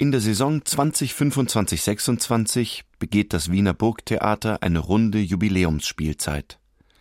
In der Saison 2025/26 begeht das Wiener Burgtheater eine runde Jubiläumsspielzeit.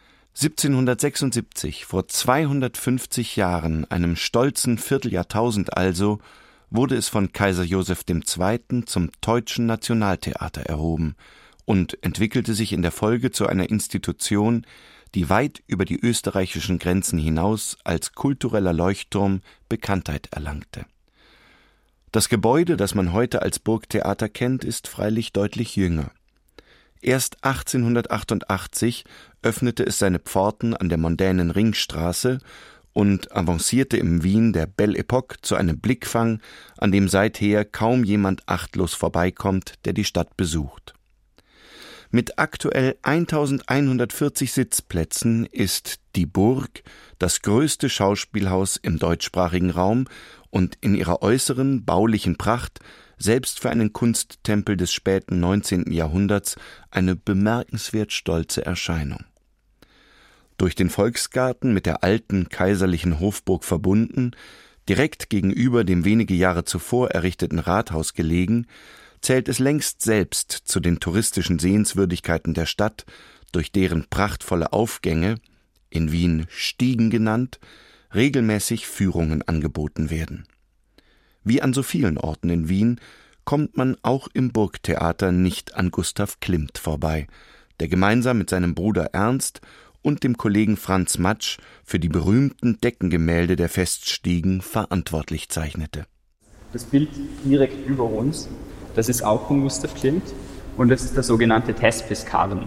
1776, vor 250 Jahren, einem stolzen Vierteljahrtausend also, wurde es von Kaiser Joseph II. Zum Teutschen Nationaltheater erhoben und entwickelte sich in der Folge zu einer Institution, die weit über die österreichischen Grenzen hinaus als kultureller Leuchtturm Bekanntheit erlangte. Das Gebäude, das man heute als Burgtheater kennt, ist freilich deutlich jünger. Erst 1888 öffnete es seine Pforten an der mondänen Ringstraße und avancierte im Wien der Belle Époque zu einem Blickfang, an dem seither kaum jemand achtlos vorbeikommt, der die Stadt besucht. Mit aktuell 1140 Sitzplätzen ist die Burg das größte Schauspielhaus im deutschsprachigen Raum und in ihrer äußeren baulichen Pracht selbst für einen Kunsttempel des späten 19. Jahrhunderts eine bemerkenswert stolze Erscheinung. Durch den Volksgarten mit der alten kaiserlichen Hofburg verbunden, direkt gegenüber dem wenige Jahre zuvor errichteten Rathaus gelegen, zählt es längst selbst zu den touristischen Sehenswürdigkeiten der Stadt, durch deren prachtvolle Aufgänge, in Wien Stiegen genannt, regelmäßig Führungen angeboten werden. Wie an so vielen Orten in Wien kommt man auch im Burgtheater nicht an Gustav Klimt vorbei, der gemeinsam mit seinem Bruder Ernst und dem Kollegen Franz Matsch für die berühmten Deckengemälde der Feststiegen verantwortlich zeichnete. Das Bild direkt über uns, das ist auch von Gustav Klimt und das ist der sogenannte Thespis-Karren.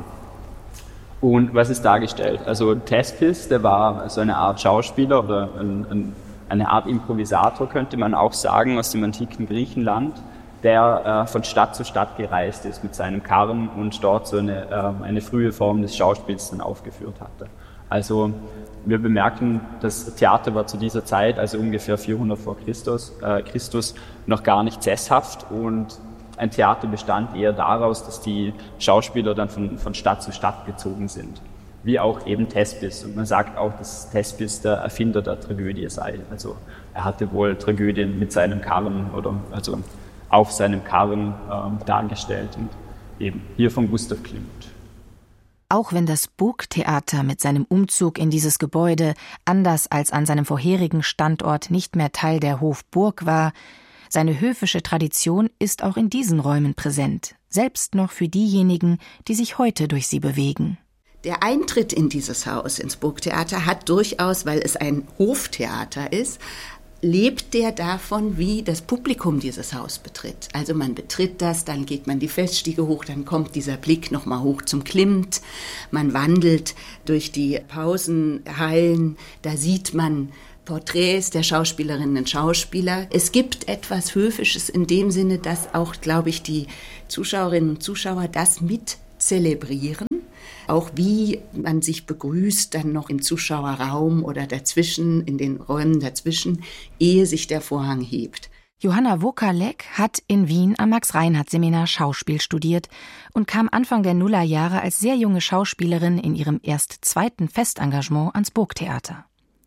Und was ist dargestellt? Also Thespis, der war so eine Art Schauspieler oder eine Art Improvisator, könnte man auch sagen, aus dem antiken Griechenland, der von Stadt zu Stadt gereist ist mit seinem Karren und dort so eine frühe Form des Schauspiels dann aufgeführt hatte. Also wir bemerken, das Theater war zu dieser Zeit, also ungefähr 400 vor Christus, noch gar nicht sesshaft und ein Theater bestand eher daraus, dass die Schauspieler dann von Stadt zu Stadt gezogen sind, wie auch eben Thespis. Und man sagt auch, dass Thespis der Erfinder der Tragödie sei. Also er hatte wohl Tragödien mit seinem Karren oder also auf seinem Karren dargestellt und eben hier von Gustav Klimt. Auch wenn das Burgtheater mit seinem Umzug in dieses Gebäude anders als an seinem vorherigen Standort nicht mehr Teil der Hofburg war, seine höfische Tradition ist auch in diesen Räumen präsent, selbst noch für diejenigen, die sich heute durch sie bewegen. Der Eintritt in dieses Haus, ins Burgtheater, hat durchaus, weil es ein Hoftheater ist, lebt der davon, wie das Publikum dieses Haus betritt. Also man betritt das, dann geht man die Feststiege hoch, dann kommt dieser Blick nochmal hoch zum Klimt. Man wandelt durch die Pausenhallen, da sieht man Porträts der Schauspielerinnen und Schauspieler. Es gibt etwas Höfisches in dem Sinne, dass auch, glaube ich, die Zuschauerinnen und Zuschauer das mit zelebrieren. Auch wie man sich begrüßt, dann noch im Zuschauerraum oder dazwischen, in den Räumen dazwischen, ehe sich der Vorhang hebt. Johanna Wokalek hat in Wien am Max-Reinhardt-Seminar Schauspiel studiert und kam Anfang der Nullerjahre als sehr junge Schauspielerin in ihrem erst zweiten Festengagement ans Burgtheater.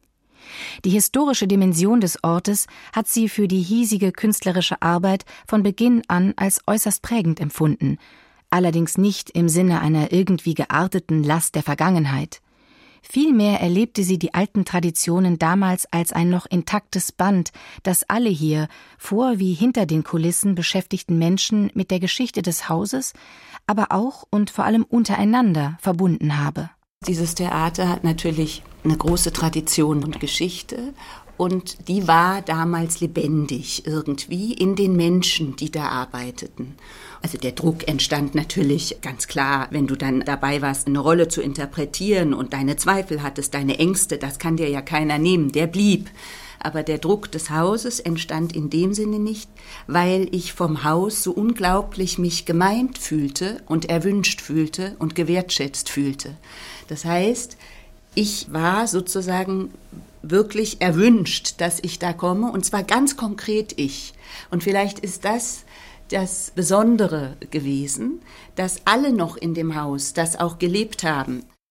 Die historische Dimension des Ortes hat sie für die hiesige künstlerische Arbeit von Beginn an als äußerst prägend empfunden, allerdings nicht im Sinne einer irgendwie gearteten Last der Vergangenheit. Vielmehr erlebte sie die alten Traditionen damals als ein noch intaktes Band, das alle hier, vor wie hinter den Kulissen beschäftigten Menschen mit der Geschichte des Hauses, aber auch und vor allem untereinander verbunden habe. Dieses Theater hat natürlich eine große Tradition und Geschichte und die war damals lebendig irgendwie in den Menschen, die da arbeiteten. Also der Druck entstand natürlich ganz klar, wenn du dann dabei warst, eine Rolle zu interpretieren und deine Zweifel hattest, deine Ängste, das kann dir ja keiner nehmen, der blieb. Aber der Druck des Hauses entstand in dem Sinne nicht, weil ich vom Haus so unglaublich mich gemeint fühlte und erwünscht fühlte und gewertschätzt fühlte. Das heißt, ich war sozusagen wirklich erwünscht, dass ich da komme, und zwar ganz konkret ich. Und vielleicht ist das Besondere gewesen, dass alle noch in dem Haus das auch gelebt haben.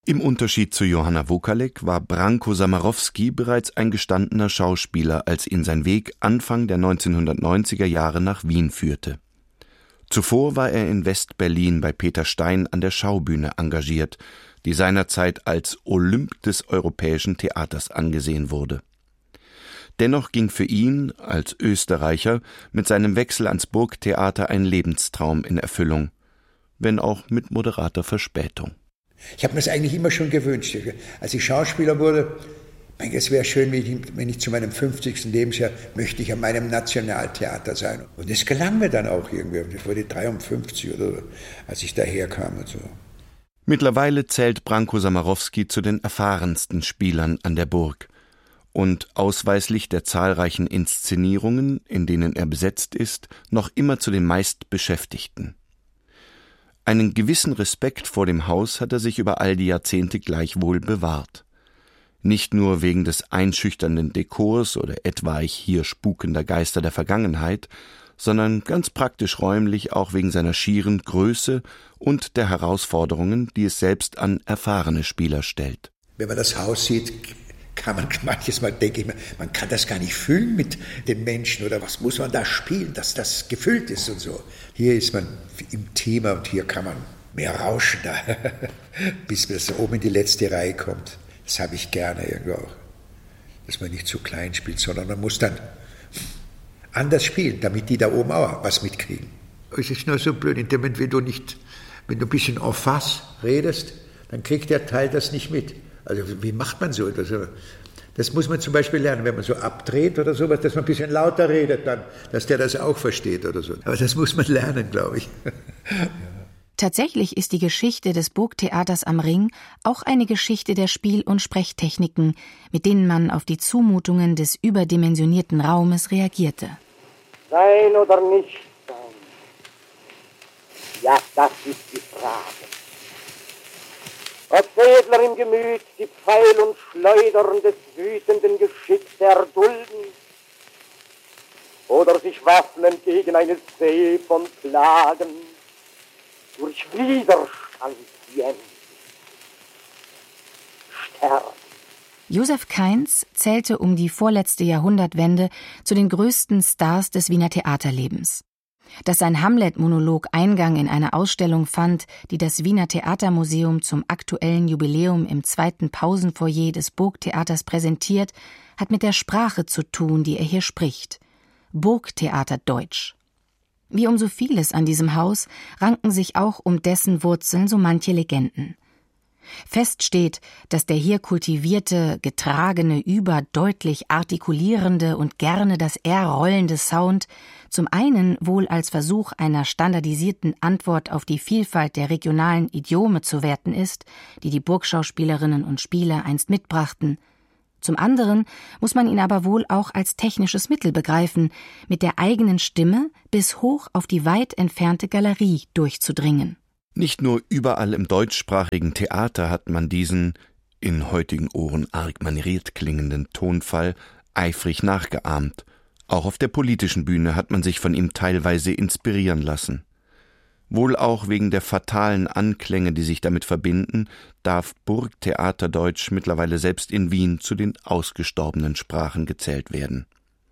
Im Unterschied zu Johanna Wokalek war Branko Samarowski bereits ein gestandener Schauspieler, als ihn sein Weg Anfang der 1990er Jahre nach Wien führte. Zuvor war er in West-Berlin bei Peter Stein an der Schaubühne engagiert, die seinerzeit als Olymp des europäischen Theaters angesehen wurde. Dennoch ging für ihn, als Österreicher, mit seinem Wechsel ans Burgtheater ein Lebenstraum in Erfüllung, wenn auch mit moderater Verspätung. Ich habe mir das eigentlich immer schon gewünscht. Als ich Schauspieler wurde, es wäre schön, wenn ich zu meinem 50. Lebensjahr möchte ich an meinem Nationaltheater sein. Und das gelang mir dann auch irgendwie. Ich wurde 53 oder so, als ich daherkam und so. Mittlerweile zählt Branko Samarowski zu den erfahrensten Spielern an der Burg. Und ausweislich der zahlreichen Inszenierungen, in denen er besetzt ist, noch immer zu den meistbeschäftigten. Einen gewissen Respekt vor dem Haus hat er sich über all die Jahrzehnte gleichwohl bewahrt. Nicht nur wegen des einschüchternden Dekors oder etwaig hier spukender Geister der Vergangenheit, sondern ganz praktisch räumlich auch wegen seiner schieren Größe und der Herausforderungen, die es selbst an erfahrene Spieler stellt. Wenn man das Haus sieht, kann man manches Mal, denke ich mir, man kann das gar nicht füllen mit den Menschen oder was muss man da spielen, dass das gefüllt ist und so. Hier ist man im Thema und hier kann man mehr rauschen, da, bis man so oben in die letzte Reihe kommt. Das habe ich gerne irgendwo auch, dass man nicht zu klein spielt, sondern man muss dann anders spielen, damit die da oben auch was mitkriegen. Es ist nur so blöd, in dem Moment, wenn du ein bisschen en face redest, dann kriegt der Teil das nicht mit. Also wie macht man so etwas? Das muss man zum Beispiel lernen, wenn man so abdreht oder sowas, dass man ein bisschen lauter redet, dann, dass der das auch versteht oder so. Aber das muss man lernen, glaube ich. Ja. Tatsächlich ist die Geschichte des Burgtheaters am Ring auch eine Geschichte der Spiel- und Sprechtechniken, mit denen man auf die Zumutungen des überdimensionierten Raumes reagierte. Sein oder nicht sein? Ja, das ist die Frage. Ob Edler im Gemüt die Pfeil und Schleudern des wütenden Geschicks erdulden oder sich waffnen gegen eine See von Plagen durch Widerstand enden. Sterben. Josef Kainz zählte um die vorletzte Jahrhundertwende zu den größten Stars des Wiener Theaterlebens. Dass sein Hamlet-Monolog Eingang in eine Ausstellung fand, die das Wiener Theatermuseum zum aktuellen Jubiläum im 2. Pausenfoyer des Burgtheaters präsentiert, hat mit der Sprache zu tun, die er hier spricht. Burgtheaterdeutsch. Wie um so vieles an diesem Haus ranken sich auch um dessen Wurzeln so manche Legenden. Fest steht, dass der hier kultivierte, getragene, überdeutlich artikulierende und gerne das R rollende Sound zum einen wohl als Versuch einer standardisierten Antwort auf die Vielfalt der regionalen Idiome zu werten ist, die die Burgschauspielerinnen und Spieler einst mitbrachten. Zum anderen muss man ihn aber wohl auch als technisches Mittel begreifen, mit der eigenen Stimme bis hoch auf die weit entfernte Galerie durchzudringen. Nicht nur überall im deutschsprachigen Theater hat man diesen, in heutigen Ohren arg manieriert klingenden Tonfall eifrig nachgeahmt. Auch auf der politischen Bühne hat man sich von ihm teilweise inspirieren lassen. Wohl auch wegen der fatalen Anklänge, die sich damit verbinden, darf Burgtheaterdeutsch mittlerweile selbst in Wien zu den ausgestorbenen Sprachen gezählt werden.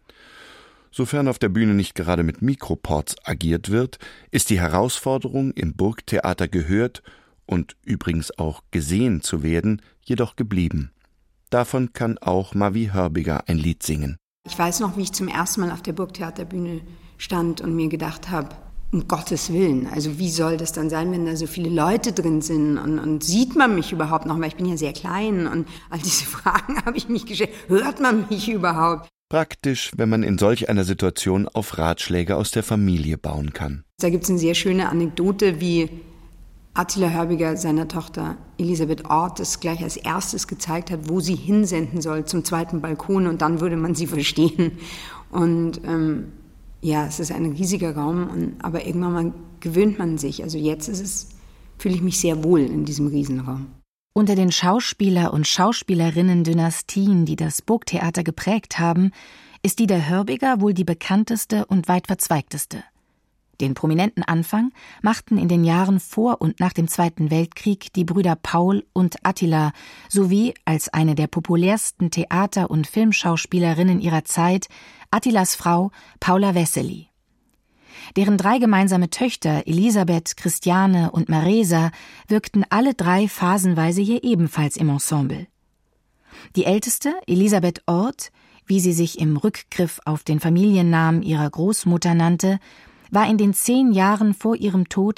Sofern auf der Bühne nicht gerade mit Mikroports agiert wird, ist die Herausforderung, im Burgtheater gehört und übrigens auch gesehen zu werden, jedoch geblieben. Davon kann auch Mavi Hörbiger ein Lied singen. Ich weiß noch, wie ich zum ersten Mal auf der Burgtheaterbühne stand und mir gedacht habe, um Gottes Willen, also wie soll das dann sein, wenn da so viele Leute drin sind und sieht man mich überhaupt noch, weil ich bin ja sehr klein und all diese Fragen habe ich mich gestellt, hört man mich überhaupt? Praktisch, wenn man in solch einer Situation auf Ratschläge aus der Familie bauen kann. Da gibt es eine sehr schöne Anekdote, wie Attila Hörbiger seiner Tochter Elisabeth Ort das gleich als erstes gezeigt hat, wo sie hinsenden soll, zum zweiten Balkon, und dann würde man sie verstehen. Und ja, es ist ein riesiger Raum, aber irgendwann mal gewöhnt man sich. Also jetzt fühle ich mich sehr wohl in diesem Riesenraum. Unter den Schauspieler- und Schauspielerinnen-Dynastien, die das Burgtheater geprägt haben, ist die der Hörbiger wohl die bekannteste und weit verzweigteste. Den prominenten Anfang machten in den Jahren vor und nach dem Zweiten Weltkrieg die Brüder Paul und Attila sowie als eine der populärsten Theater- und Filmschauspielerinnen ihrer Zeit Attilas Frau Paula Wessely. Deren 3 gemeinsame Töchter Elisabeth, Christiane und Maresa wirkten alle 3 phasenweise hier ebenfalls im Ensemble. Die älteste, Elisabeth Orth, wie sie sich im Rückgriff auf den Familiennamen ihrer Großmutter nannte, war in den 10 Jahren vor ihrem Tod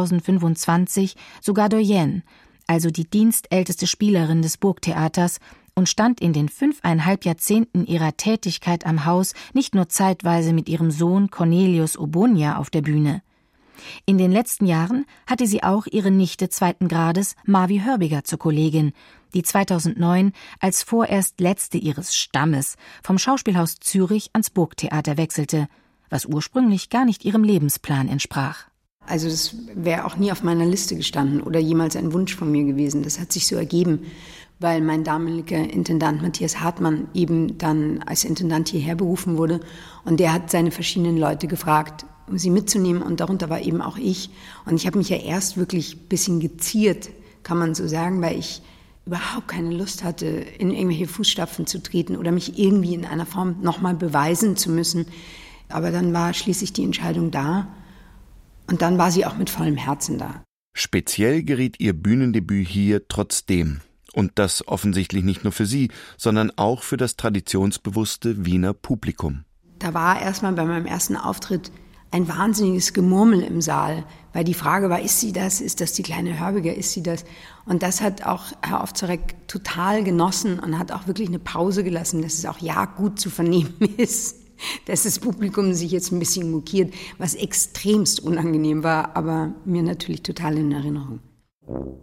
2025 sogar Doyenne, also die dienstälteste Spielerin des Burgtheaters, und stand in den 5,5 Jahrzehnten ihrer Tätigkeit am Haus nicht nur zeitweise mit ihrem Sohn Cornelius Obonia auf der Bühne. In den letzten Jahren hatte sie auch ihre Nichte 2. Grades Marvi Hörbiger zur Kollegin, die 2009 als vorerst letzte ihres Stammes vom Schauspielhaus Zürich ans Burgtheater wechselte, was ursprünglich gar nicht ihrem Lebensplan entsprach. Also das wäre auch nie auf meiner Liste gestanden oder jemals ein Wunsch von mir gewesen. Das hat sich so ergeben, weil mein damaliger Intendant Matthias Hartmann eben dann als Intendant hierher berufen wurde. Und der hat seine verschiedenen Leute gefragt, um sie mitzunehmen. Und darunter war eben auch ich. Und ich habe mich ja erst wirklich ein bisschen geziert, kann man so sagen, weil ich überhaupt keine Lust hatte, in irgendwelche Fußstapfen zu treten oder mich irgendwie in einer Form nochmal beweisen zu müssen. Aber dann war schließlich die Entscheidung da und dann war sie auch mit vollem Herzen da. Speziell geriet ihr Bühnendebüt hier trotzdem. Und das offensichtlich nicht nur für sie, sondern auch für das traditionsbewusste Wiener Publikum. Da war erstmal bei meinem ersten Auftritt ein wahnsinniges Gemurmel im Saal, weil die Frage war, ist sie das? Ist das die kleine Hörbiger? Ist sie das? Und das hat auch Herr Ovzarek total genossen und hat auch wirklich eine Pause gelassen, dass es auch ja gut zu vernehmen ist, dass das Publikum sich jetzt ein bisschen mokiert, was extremst unangenehm war, aber mir natürlich total in Erinnerung.